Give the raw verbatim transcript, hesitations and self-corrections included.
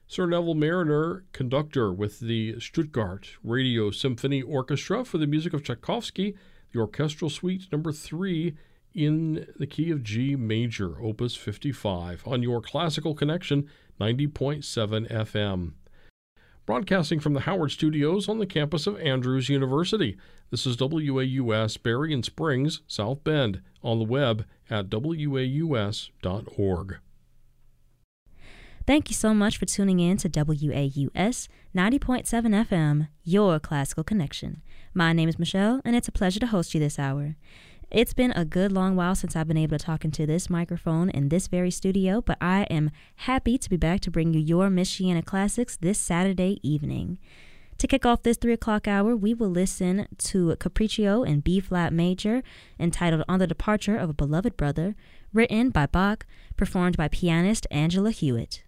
Sir Neville Mariner, conductor with the Stuttgart Radio Symphony Orchestra for the music of Tchaikovsky, the Orchestral Suite number three in the key of G major, Opus fifty-five, on your Classical Connection ninety point seven F M. Broadcasting from the Howard Studios on the campus of Andrews University. This is W A U S Berrien Springs, South Bend, on the web at W A U S dot org. Thank you so much for tuning in to W A U S ninety point seven F M, your Classical Connection. My name is Michelle, and it's a pleasure to host you this hour. It's been a good long while since I've been able to talk into this microphone in this very studio, but I am happy to be back to bring you your Michiana classics this Saturday evening. To kick off this three o'clock hour, we will listen to Capriccio in B-flat major, entitled On the Departure of a Beloved Brother, written by Bach, performed by pianist Angela Hewitt.